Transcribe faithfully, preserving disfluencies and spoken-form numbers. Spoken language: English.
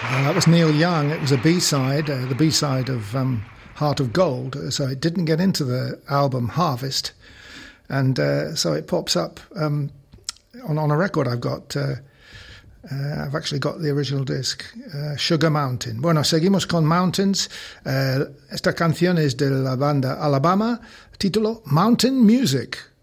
Uh, that was Neil Young. It was a B-side, uh, the B-side of um, Heart of Gold, so it didn't get into the album Harvest, and uh, so it pops up um, on, on a record I've got. Uh, uh, I've actually got the original disc, uh, Sugar Mountain. Bueno, seguimos con Mountains. Uh, esta canción es de la banda Alabama, título Mountain Music.